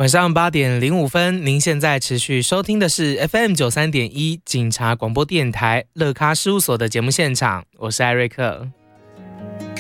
晚上8:05，您现在持续收听的是 FM93.1 警察广播电台乐咖事务所的节目现场，我是艾瑞克。